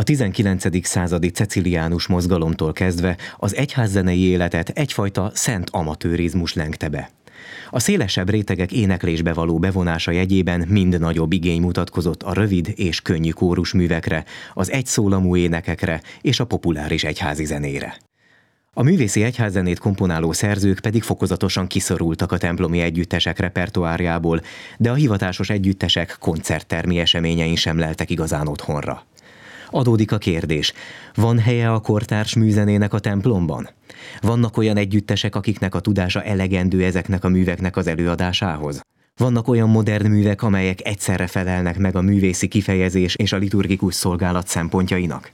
19. századi ceciliánus mozgalomtól kezdve az egyházzenei életet egyfajta szent amatőrizmus lengte be. A szélesebb rétegek éneklésbe való bevonása jegyében mind nagyobb igény mutatkozott a rövid és könnyű kórusművekre, az egyszólamú énekekre és a populáris egyházi zenére. A művészi egyházzenét komponáló szerzők pedig fokozatosan kiszorultak a templomi együttesek repertoárjából, de a hivatásos együttesek koncerttermi eseményein sem leltek igazán otthonra. Adódik a kérdés, van helye a kortárs műzenének a templomban? Vannak olyan együttesek, akiknek a tudása elegendő ezeknek a műveknek az előadásához? Vannak olyan modern művek, amelyek egyszerre felelnek meg a művészi kifejezés és a liturgikus szolgálat szempontjainak?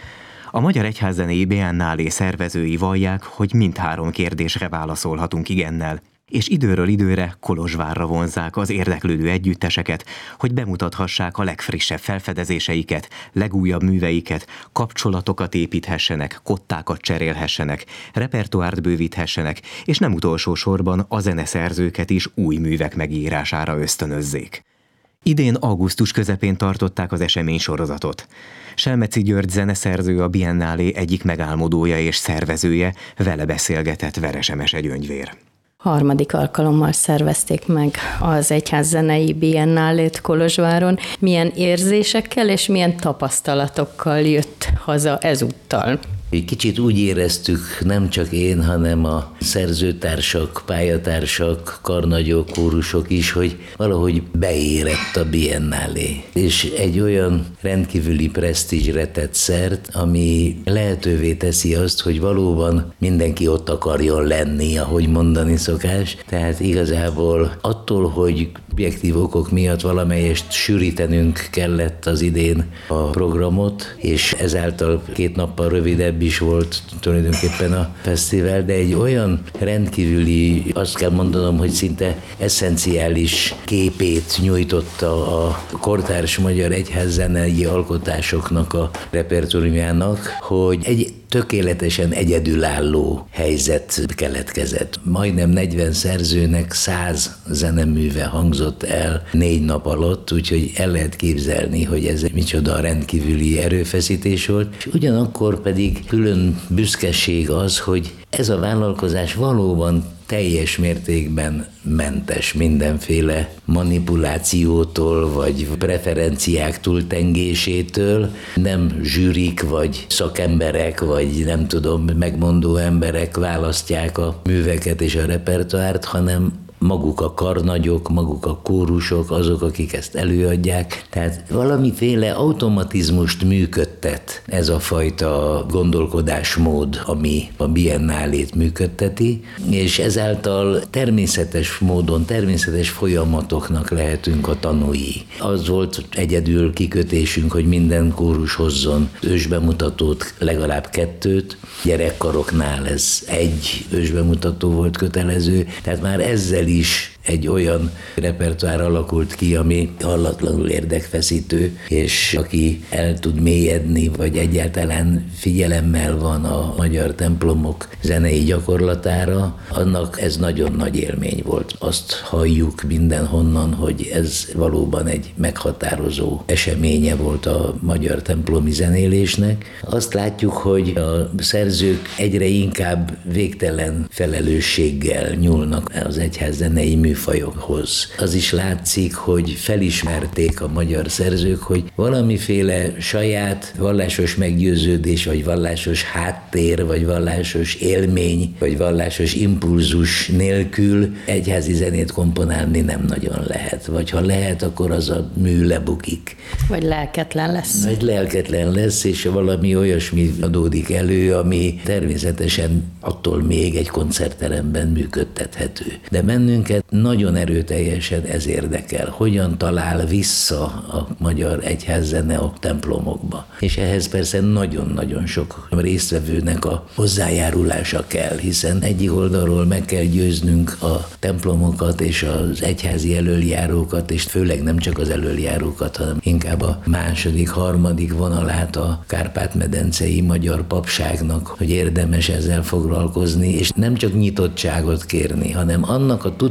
A Magyar Egyházzenei Biennálé szervezői vallják, hogy mindhárom kérdésre válaszolhatunk igennel, és időről időre Kolozsvárra vonzzák az érdeklődő együtteseket, hogy bemutathassák a legfrissebb felfedezéseiket, legújabb műveiket, kapcsolatokat építhessenek, kottákat cserélhessenek, repertoárt bővíthessenek, és nem utolsó sorban a zeneszerzőket is új művek megírására ösztönözzék. Idén augusztus közepén tartották az eseménysorozatot. Selmeci György zeneszerző, a Biennálé egyik megálmodója és szervezője, vele beszélgetett Veres Emese Gyöngyvér. Harmadik alkalommal szervezték meg az Egyházzenei Biennálét Kolozsváron. Milyen érzésekkel és milyen tapasztalatokkal jött haza ezúttal? Egy kicsit úgy éreztük, nem csak én, hanem a szerzőtársak, pályatársak, karnagyok, kórusok is, hogy valahogy beérett a Biennálé. És egy olyan rendkívüli presztízsre tett szert, ami lehetővé teszi azt, hogy valóban mindenki ott akarjon lenni, ahogy mondani szokás. Tehát igazából attól, hogy objektív okok miatt valamelyest sűrítenünk kellett az idén a programot, és ezáltal 2 nappal rövidebb is volt tulajdonképpen a fesztivál, de egy olyan rendkívüli, azt kell mondanom, hogy szinte esszenciális képét nyújtotta a kortárs magyar egyházzenei alkotásoknak a repertóriumának, hogy egy tökéletesen egyedülálló helyzet keletkezett. Majdnem 40 szerzőnek 100 zeneműve hangzott el 4 nap alatt, úgyhogy el lehet képzelni, hogy ez micsoda rendkívüli erőfeszítés volt. És ugyanakkor pedig külön büszkeség az, hogy ez a vállalkozás valóban teljes mértékben mentes mindenféle manipulációtól, vagy preferenciák túltengésétől. Nem zsűrik, vagy szakemberek, vagy nem tudom, megmondó emberek választják a műveket és a repertoárt, hanem maguk a karnagyok, maguk a kórusok, azok, akik ezt előadják. Tehát valamiféle automatizmust működtet ez a fajta gondolkodásmód, ami a Biennálét működteti, és ezáltal természetes módon, természetes folyamatoknak lehetünk a tanúi. Az volt egyedül kikötésünk, hogy minden kórus hozzon ősbemutatót, legalább 2, gyerekkaroknál ez 1 ősbemutató volt kötelező, tehát már ezzel is egy olyan repertoár alakult ki, ami hallatlanul érdekfeszítő, és aki el tud mélyedni, vagy egyáltalán figyelemmel van a magyar templomok zenei gyakorlatára, annak ez nagyon nagy élmény volt. Azt halljuk mindenhonnan, hogy ez valóban egy meghatározó eseménye volt a magyar templomi zenélésnek. Azt látjuk, hogy a szerzők egyre inkább végtelen felelősséggel nyúlnak az egyházzenei műfajokhoz. Az is látszik, hogy felismerték a magyar szerzők, hogy valamiféle saját vallásos meggyőződés, vagy vallásos háttér, vagy vallásos élmény, vagy vallásos impulzus nélkül egyházi zenét komponálni nem nagyon lehet. Vagy ha lehet, akkor az a mű lebukik. Vagy lelketlen lesz. Vagy lelketlen lesz, és valami olyasmi adódik elő, ami természetesen attól még egy koncertteremben működtethető. De bennünket nagyon erőteljesen ez érdekel, hogyan talál vissza a magyar egyházzene a templomokba. És ehhez persze nagyon-nagyon sok résztvevőnek a hozzájárulása kell, hiszen egyik oldalról meg kell győznünk a templomokat és az egyházi elöljárókat, és főleg nem csak az elöljárókat, hanem inkább a második, harmadik vonalát a kárpát-medencei magyar papságnak, hogy érdemes ezzel foglalkozni, és nem csak nyitottságot kérni, hanem annak a tudatosítását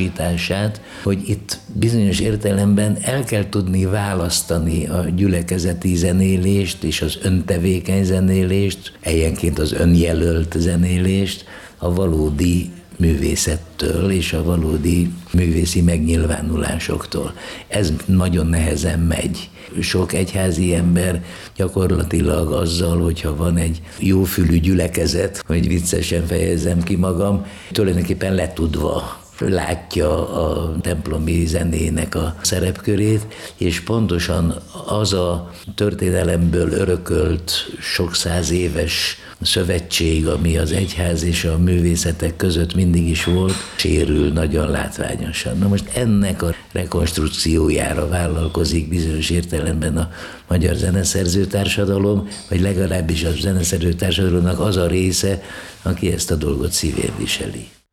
tudatosítását, hogy itt bizonyos értelemben el kell tudni választani a gyülekezeti zenélést és az öntevékeny zenélést, helyenként az önjelölt zenélést a valódi művészettől és a valódi művészi megnyilvánulásoktól. Ez nagyon nehezen megy. Sok egyházi ember gyakorlatilag azzal, hogyha van egy jófülű gyülekezet, hogy viccesen fejezem ki magam, tulajdonképpen letudva látja a templomi zenének a szerepkörét, és pontosan az a történelemből örökölt sok száz éves szövetség, ami az egyház és a művészetek között mindig is volt, sérül nagyon látványosan. Na most ennek a rekonstrukciójára vállalkozik bizonyos értelemben a magyar zeneszerző társadalom, vagy legalábbis a zeneszerző társadalomnak az a része, aki ezt a dolgot szívén viseli.